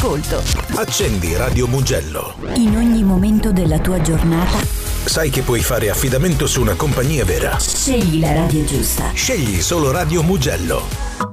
ascolto. Accendi Radio Mugello. In ogni momento della tua giornata Sai che puoi fare affidamento su una compagnia vera. scegli la radio giusta. Scegli solo Radio Mugello.